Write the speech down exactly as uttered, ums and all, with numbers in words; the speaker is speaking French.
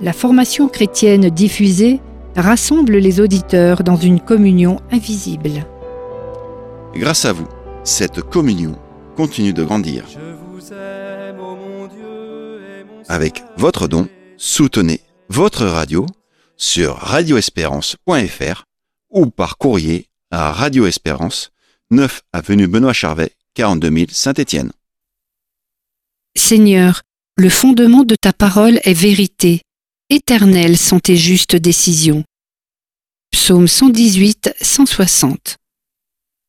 La formation chrétienne diffusée rassemble les auditeurs dans une communion invisible. Grâce à vous, cette communion continue de grandir. Avec votre don, soutenez votre radio sur radio espérance point f r ou par courrier à Radio Espérance, neuf avenue Benoît Charvet, quarante-deux mille Saint-Étienne. Seigneur, le fondement de ta parole est vérité. Éternelles sont tes justes décisions. Psaume cent dix-huit, cent soixante.